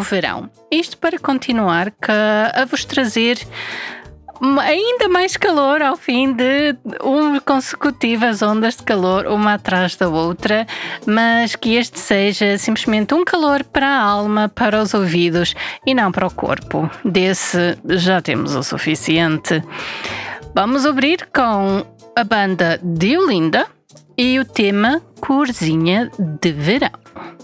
verão. Isto para continuar a vos trazer ainda mais calor ao fim de consecutivas ondas de calor, uma atrás da outra, mas que este seja simplesmente um calor para a alma, para os ouvidos e não para o corpo. Desse já temos o suficiente. Vamos abrir com a banda Diolinda e o tema Corzinha de Verão.